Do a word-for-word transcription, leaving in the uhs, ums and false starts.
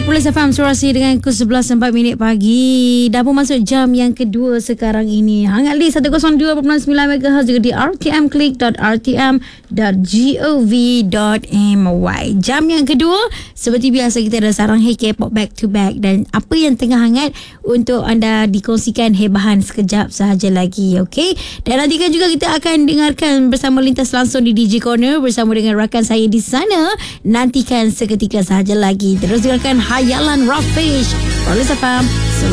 Baik, Police F M Surasi dengan pukul sebelas empat minit pagi. Dah pun masuk jam yang kedua sekarang ini. Hangat di seratus dua perpuluhan sembilan megahertz juga di r t m click dot r t m dot gov dot my. Jam yang kedua, seperti biasa kita ada sarang Hey K-pop back to back. Dan apa yang tengah hangat untuk anda dikongsikan hebahan sekejap sahaja lagi. Okay? Dan nantikan juga kita akan dengarkan bersama lintas langsung di D J Corner bersama dengan rakan saya di sana. Nantikan seketika sahaja lagi. Terus dengarkan Hayalan Rafish, Police F M.